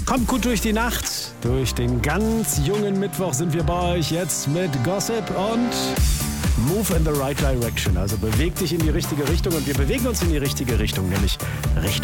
Kommt gut durch die Nacht. Durch den ganz jungen Mittwoch sind wir bei euch jetzt mit Gossip und Move in the right direction. Also beweg dich in die richtige Richtung und wir bewegen uns in die richtige Richtung, nämlich Richtung